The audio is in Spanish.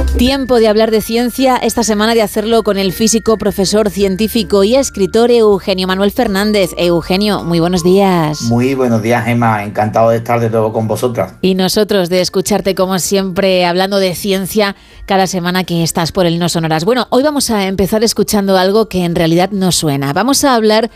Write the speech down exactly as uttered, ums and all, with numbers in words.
Tiempo de hablar de ciencia, esta semana de hacerlo con el físico, profesor, científico y escritor Eugenio Manuel Fernández. Eugenio, muy buenos días. Muy buenos días, Gemma. Encantado de estar de nuevo con vosotras. Y nosotros de escucharte como siempre hablando de ciencia cada semana que estás por el No Sonoras. Bueno, hoy vamos a empezar escuchando algo que en realidad no suena. Vamos a hablar